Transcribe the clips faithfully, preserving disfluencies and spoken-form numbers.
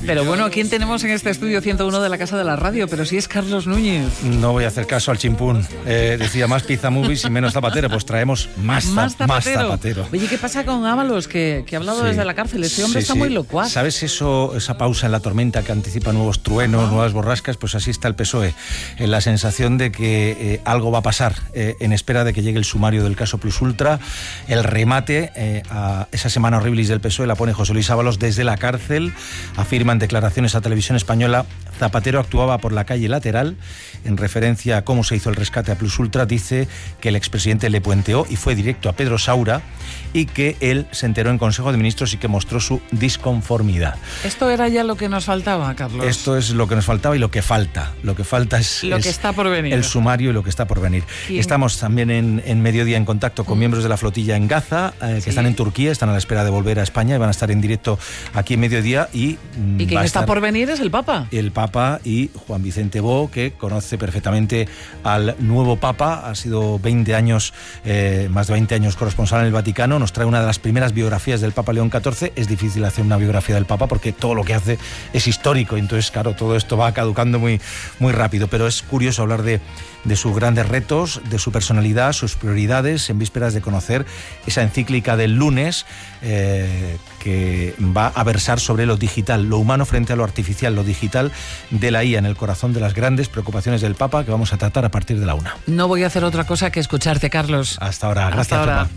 Pero bueno, ¿a quién tenemos en este estudio ciento uno de la Casa de la Radio? Pero sí es Carlos Núñez. No voy a hacer caso al chimpún. Eh, decía más pizza movies y menos zapatero. Pues traemos más, más, zapatero. más zapatero. Oye, ¿qué pasa con Ábalos, que, que ha hablado sí. desde la cárcel? Ese hombre sí, está sí. muy locuaz. ¿Sabes eso, esa pausa en la tormenta que anticipa nuevos truenos, ah. nuevas borrascas? Pues así está el P S O E. En la sensación de que eh, algo va a pasar eh, en espera de que llegue el sumario del caso Plus Ultra. El remate eh, a esa semana horribilis del P S O E la pone José Luis Ábalos desde la cárcel. Afirma en declaraciones a Televisión Española: Zapatero actuaba por la calle lateral. En referencia a cómo se hizo el rescate a Plus Ultra, dice que el expresidente le puenteó y fue directo a Pedro Saura, y que él se enteró en Consejo de Ministros y que mostró su disconformidad. Esto era ya lo que nos faltaba, Carlos. Esto es lo que nos faltaba y lo que falta. Lo que falta es, lo es que está por venir. El sumario y lo que está por venir. ¿Quién? Estamos también en, en Mediodía en contacto con mm. miembros de la flotilla en Gaza, eh, que sí. están en Turquía, están a la espera de volver a España y van a estar en directo aquí en Mediodía. Y, ¿Y quien está por venir es el Papa? El Papa y Juan Vicente Bó, que conoce perfectamente al nuevo Papa. Ha sido veinte años, eh, más de veinte años corresponsal en el Vaticano. Nos trae una de las primeras biografías del Papa León catorce. Es difícil hacer una biografía del Papa porque todo lo que hace es histórico. Entonces, claro, todo esto va caducando muy, muy rápido. Pero es curioso hablar de, de sus grandes retos, de su personalidad, sus prioridades, en vísperas de conocer esa encíclica del lunes eh, que va a versar sobre lo digital, lo humano frente a lo artificial, lo digital de la I A en el corazón de las grandes preocupaciones del Papa, que vamos a tratar a partir de la una. No voy a hacer otra cosa que escucharte, Carlos. Hasta ahora. Gracias, Hasta ahora.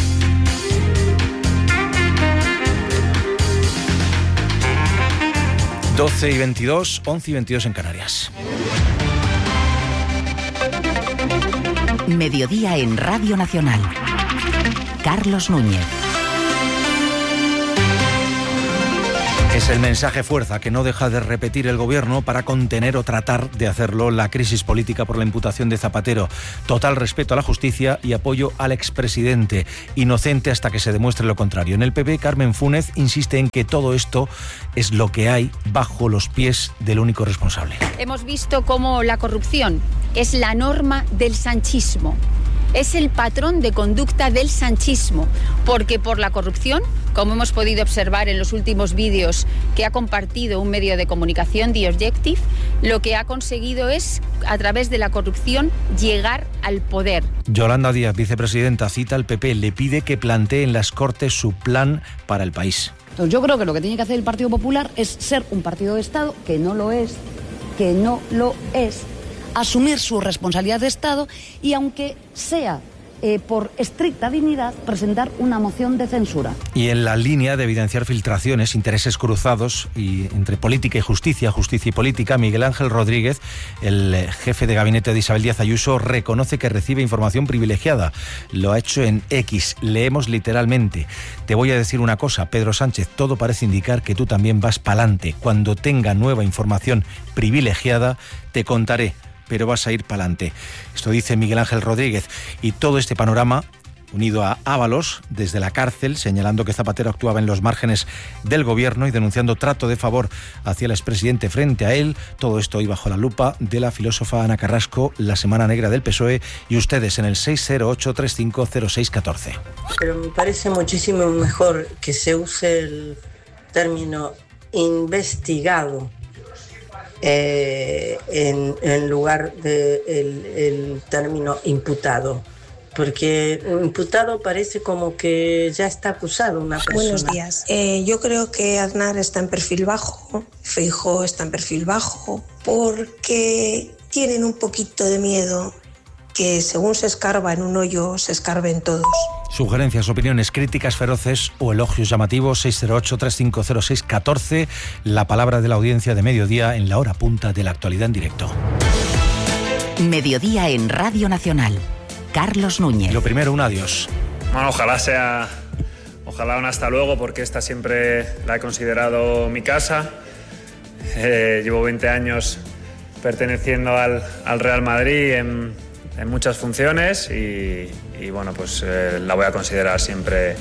doce y veintidós, once y veintidós en Canarias. Mediodía en Radio Nacional. Carlos Núñez. Es el mensaje fuerza que no deja de repetir el gobierno para contener o tratar de hacerlo la crisis política por la imputación de Zapatero. Total respeto a la justicia y apoyo al expresidente, inocente hasta que se demuestre lo contrario. En el P P, Carmen Fúnez insiste en que todo esto es lo que hay bajo los pies del único responsable. Hemos visto cómo la corrupción es la norma del sanchismo. Es el patrón de conducta del sanchismo, porque por la corrupción, como hemos podido observar en los últimos vídeos que ha compartido un medio de comunicación, The Objective, lo que ha conseguido es, a través de la corrupción, llegar al poder. Yolanda Díaz, vicepresidenta, cita al P P, le pide que plantee en las Cortes su plan para el país. Entonces, yo creo que lo que tiene que hacer el Partido Popular es ser un partido de Estado, que no lo es, que no lo es, asumir su responsabilidad de Estado y, aunque sea eh, por estricta dignidad, presentar una moción de censura. Y en la línea de evidenciar filtraciones, intereses cruzados y entre política y justicia, justicia y política, Miguel Ángel Rodríguez, el jefe de gabinete de Isabel Díaz Ayuso, reconoce que recibe información privilegiada. Lo ha hecho en X. Leemos literalmente: te voy a decir una cosa, Pedro Sánchez, todo parece indicar que tú también vas pa'lante. Cuando tenga nueva información privilegiada, te contaré, pero vas a ir para adelante. Esto dice Miguel Ángel Rodríguez. Y todo este panorama, unido a Ábalos, desde la cárcel, señalando que Zapatero actuaba en los márgenes del gobierno y denunciando trato de favor hacia el expresidente frente a él, todo esto hoy bajo la lupa de la filósofa Ana Carrasco, la Semana Negra del P S O E, y ustedes en el seis cero ocho, treinta y cinco cero seis catorce. Pero me parece muchísimo mejor que se use el término investigado Eh, en, en lugar del de el término imputado, porque imputado parece como que ya está acusado una persona. Buenos días. Eh, yo creo que Aznar está en perfil bajo, Feijóo está en perfil bajo, porque tienen un poquito de miedo que según se escarba en un hoyo, se escarben todos. Sugerencias, opiniones, críticas feroces o elogios llamativos, seis cero ocho, treinta y cinco cero seis catorce, la palabra de la audiencia de Mediodía en la hora punta de la actualidad en directo. Mediodía en Radio Nacional. Carlos Núñez. Lo primero, un adiós. Bueno, ojalá sea, ojalá un hasta luego, porque esta siempre la he considerado mi casa. Eh, llevo veinte años perteneciendo al, al Real Madrid en... en muchas funciones y, y bueno, pues eh, la voy a considerar siempre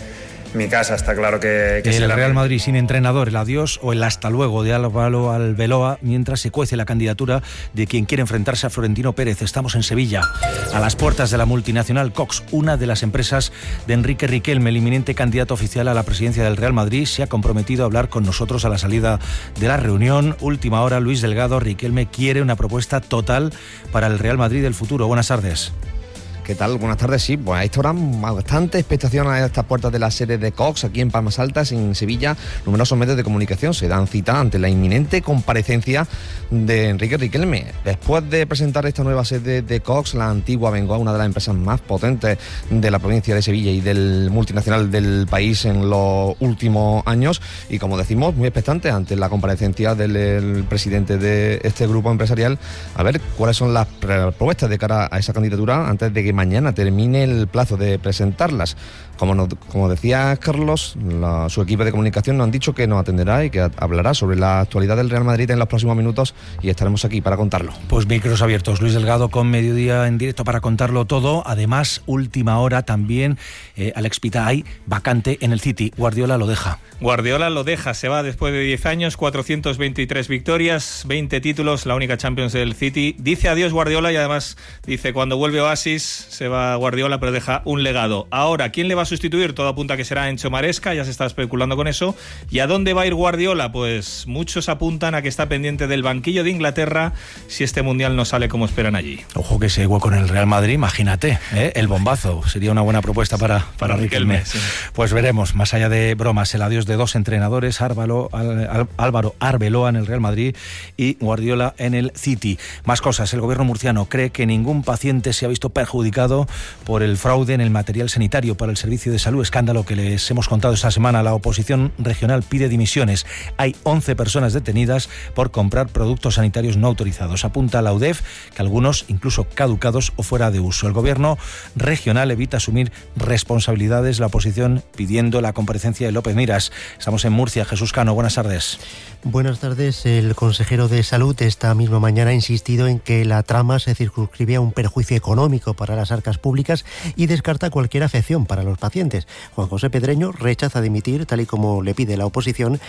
mi casa está claro que, que el será Real mi- Madrid sin entrenador, el adiós o el hasta luego de Álvaro Arbeloa, mientras se cuece la candidatura de quien quiere enfrentarse a Florentino Pérez. Estamos en Sevilla, a las puertas de la multinacional Cox, una de las empresas de Enrique Riquelme, el inminente candidato oficial a la presidencia del Real Madrid. Se ha comprometido a hablar con nosotros a la salida de la reunión. Última hora, Luis Delgado. Riquelme quiere una propuesta total para el Real Madrid del futuro. Buenas tardes. ¿Qué tal? Buenas tardes. Sí, pues a esta hora bastante expectación a estas puertas de la sede de Cox, aquí en Palmas Altas, en Sevilla. Numerosos medios de comunicación se dan cita ante la inminente comparecencia de Enrique Riquelme. Después de presentar esta nueva sede de Cox, la antigua Bengoa, una de las empresas más potentes de la provincia de Sevilla y del multinacional del país en los últimos años, y como decimos, muy expectante ante la comparecencia del el presidente de este grupo empresarial, a ver cuáles son las propuestas de cara a esa candidatura antes de que mañana termine el plazo de presentarlas. Como, nos, como decía Carlos, la, su equipo de comunicación nos han dicho que nos atenderá y que hablará sobre la actualidad del Real Madrid en los próximos minutos, y estaremos aquí para contarlo. Pues micros abiertos. Luis Delgado con Mediodía en directo para contarlo todo. Además, última hora también, eh, Alex Pita, hay vacante en el City. Guardiola lo deja. Guardiola lo deja, se va después de diez años, cuatrocientas veintitrés victorias, veinte títulos, la única Champions del City. Dice adiós Guardiola y además dice cuando vuelve Oasis se va Guardiola, pero deja un legado. Ahora, ¿quién le va a sustituir? Todo apunta a que será Enzo Maresca, ya se está especulando con eso. ¿Y a dónde va a ir Guardiola? Pues muchos apuntan a que está pendiente del banquillo de Inglaterra si este Mundial no sale como esperan allí. Ojo que ese hueco en el Real Madrid, imagínate, ¿eh? El bombazo. Sería una buena propuesta para, para Riquelme. Sí. Pues veremos, más allá de bromas, el adiós de dos entrenadores, Álvaro, Álvaro Arbeloa en el Real Madrid y Guardiola en el City. Más cosas, el gobierno murciano cree que ningún paciente se ha visto perjudicado por el fraude en el material sanitario para el servicio de salud, escándalo que les hemos contado esta semana. La oposición regional pide dimisiones. Hay once personas detenidas por comprar productos sanitarios no autorizados. Apunta la U D E F que algunos incluso caducados o fuera de uso. El gobierno regional evita asumir responsabilidades, la oposición pidiendo la comparecencia de López Miras. Estamos en Murcia. Jesús Cano, buenas tardes. Buenas tardes. El consejero de Salud esta misma mañana ha insistido en que la trama se circunscribe a un perjuicio económico para las arcas públicas y descarta cualquier afección para los pacientes. Juan José Pedreño rechaza dimitir, tal y como le pide la oposición,